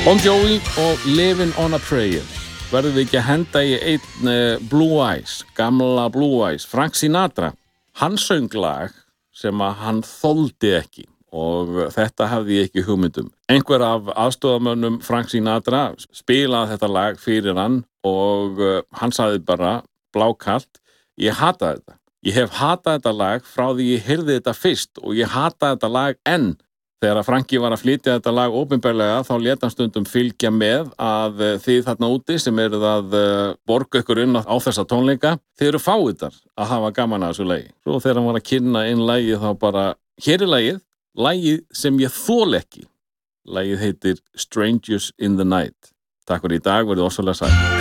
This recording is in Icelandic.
Bon Jovi og Living on a Prayer. Verðum við ekki að henda í einn Blue Eyes, gamla Blue Eyes, Frank Sinatra. Hann söng lag sem að hann þoldi ekki og þetta hafði ég ekki hugmyndum. Einhver af aðstoðamönnum Frank Sinatra spilaði þetta lag fyrir hann og hann sagði bara blákalt, ég hata þetta. Ég hef hatað þetta lag frá því ég heyrði þetta fyrst og ég hata þetta lag enn. Þegar að Franki var að flytja þetta lag opinberlega þá lét hann stundum fylgja með að þið þarna úti sem eruð að borga ykkur inn á þessa tónleika, þið eru fáiðar að hafa gaman að þessu lagi. Svo þegar hann var að kynna inn lagið þá bara, hér er lagið sem ég þol ekki. Lagið heitir Strangers in the Night. Takk fyrir í dag, verið ósvöldlega sæl.